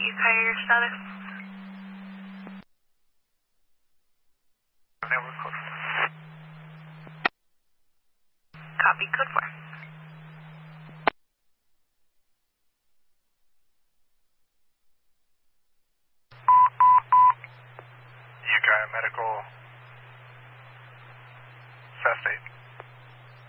carrier status. Network code. Copy, code 4. UKI Medical, South State.